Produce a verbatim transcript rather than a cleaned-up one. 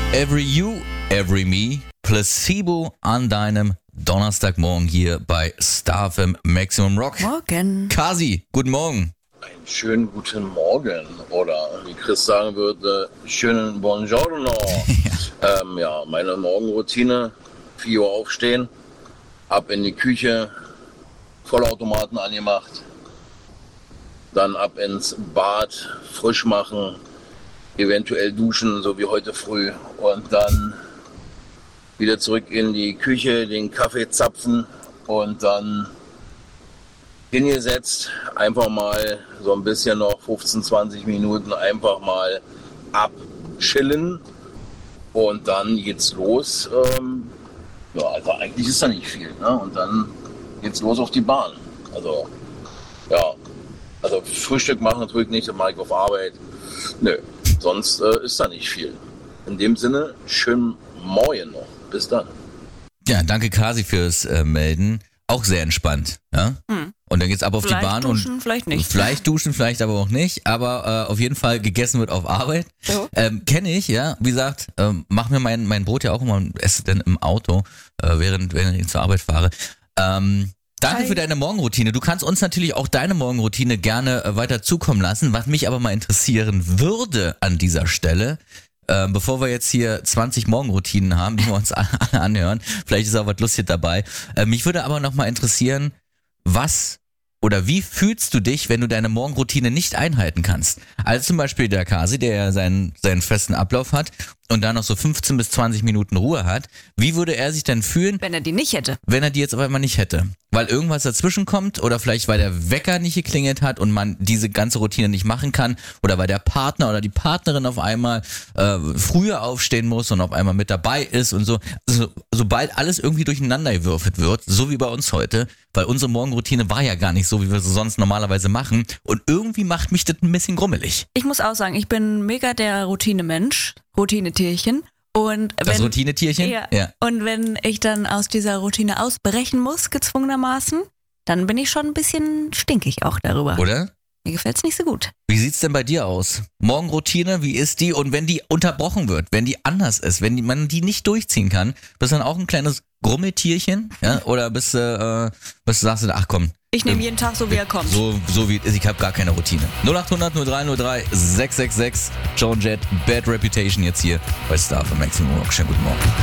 Every You, Every Me, Placebo an deinem Donnerstagmorgen hier bei Star F M Maximum Rock. Morgen. Kasi, guten Morgen. Einen schönen guten Morgen oder wie Chris sagen würde, schönen Buongiorno. ja. Ähm, ja, meine Morgenroutine, vier Uhr aufstehen, ab in die Küche, Vollautomaten angemacht, dann ab ins Bad, frisch machen, eventuell duschen, so wie heute früh und dann wieder zurück in die Küche, den Kaffee zapfen und dann hingesetzt, einfach mal so ein bisschen noch fünfzehn, zwanzig Minuten einfach mal abchillen und dann geht's los. Ähm, ja, also eigentlich ist da nicht viel, ne? Und dann geht's los auf die Bahn. Also, ja, also Frühstück machen natürlich nicht, dann mache ich auf Arbeit. Nö, sonst äh, ist da nicht viel. In dem Sinne, schönen Morgen noch. Bis dann. Ja, danke Kasi fürs äh, Melden. Auch sehr entspannt, ja? Hm. Und dann geht's ab auf vielleicht die Bahn duschen, und vielleicht nicht. Vielleicht duschen, vielleicht aber auch nicht. Aber äh, auf jeden Fall gegessen wird auf Arbeit. Ja. Ähm, Kenne ich, ja. Wie gesagt, ähm, mach mir mein mein Brot ja auch immer und esse dann im Auto, äh, während während ich zur Arbeit fahre. Ähm, Danke Hi. für deine Morgenroutine. Du kannst uns natürlich auch deine Morgenroutine gerne äh, weiter zukommen lassen. Was mich aber mal interessieren würde an dieser Stelle, äh, bevor wir jetzt hier zwanzig Morgenroutinen haben, die wir uns alle anhören, vielleicht ist auch was Lustiges dabei. Äh, mich würde aber noch mal interessieren, was oder wie fühlst du dich, wenn du deine Morgenroutine nicht einhalten kannst? Also zum Beispiel der Kasi, der ja seinen, seinen festen Ablauf hat und da noch so fünfzehn bis zwanzig Minuten Ruhe hat. Wie würde er sich denn fühlen, Wenn er die nicht hätte. wenn er die jetzt auf einmal nicht hätte? Weil irgendwas dazwischen kommt oder vielleicht weil der Wecker nicht geklingelt hat und man diese ganze Routine nicht machen kann oder weil der Partner oder die Partnerin auf einmal äh, früher aufstehen muss und auf einmal mit dabei ist und so. Also, sobald alles irgendwie durcheinander gewürfelt wird, so wie bei uns heute, weil unsere Morgenroutine war ja gar nicht so, wie wir sie sonst normalerweise machen und irgendwie macht mich das ein bisschen grummelig. Ich muss auch sagen, ich bin mega der Routinemensch, Routinetierchen. Und Das wenn, Routinetierchen? Ja. Ja. Und wenn ich dann aus dieser Routine ausbrechen muss, gezwungenermaßen, dann bin ich schon ein bisschen stinkig auch darüber. Oder? Mir gefällt's nicht so gut. Wie sieht's denn bei dir aus? Morgenroutine, wie ist die? Und wenn die unterbrochen wird, wenn die anders ist, wenn die, man die nicht durchziehen kann, bist du dann auch ein kleines Grummeltierchen? Ja? Oder bist du, äh, bist du sagst du, ach komm, Ich nehme jeden Tag so, wie er kommt. so, so wie, ich habe gar keine Routine. null acht hundert null drei null drei sechs sechs sechs, Joan Jett, Bad Reputation jetzt hier bei Star von Maximum Rock. Schönen guten Morgen.